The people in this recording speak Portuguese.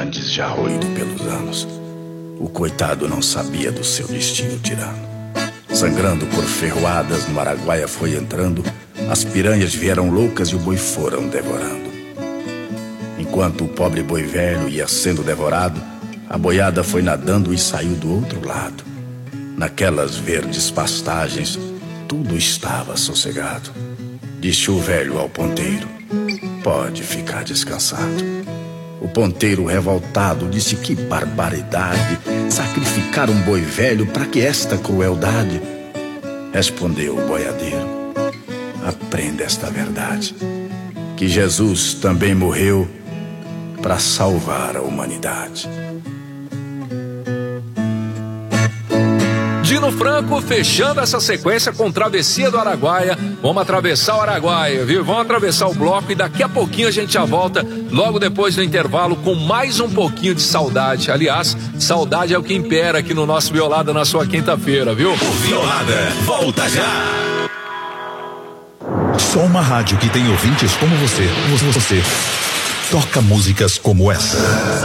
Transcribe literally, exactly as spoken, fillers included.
Fernandes, já roído pelos anos. O coitado não sabia do seu destino tirano. Sangrando por ferroadas, no Araguaia foi entrando. As piranhas vieram loucas e o boi foram devorando. Enquanto o pobre boi velho ia sendo devorado, a boiada foi nadando e saiu do outro lado. Naquelas verdes pastagens, tudo estava sossegado. Disse o velho ao ponteiro: pode ficar descansado. O ponteiro revoltado disse: que barbaridade, sacrificar um boi velho, para que esta crueldade? Respondeu o boiadeiro: aprenda esta verdade, que Jesus também morreu para salvar a humanidade. Dino Franco fechando essa sequência com Travessia do Araguaia. Vamos atravessar o Araguaia, viu? Vamos atravessar o bloco e daqui a pouquinho a gente já volta, logo depois do intervalo, com mais um pouquinho de saudade. Aliás, saudade é o que impera aqui no nosso Violada na sua quinta-feira, viu? O Violada volta já. Só uma rádio que tem ouvintes como você. Você, você toca músicas como essa.